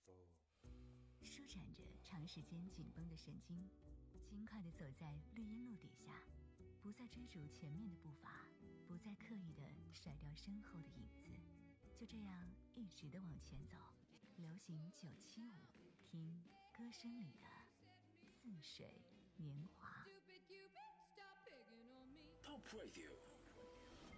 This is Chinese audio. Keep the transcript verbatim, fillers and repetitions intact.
舒展着长时间紧绷的神经，轻快地走在绿荫路底下，不再追逐前面的步伐，不再刻意地甩掉身后的影子，就这样一直地往前走。流行九七五，听歌声里的似水年华。 Top Radio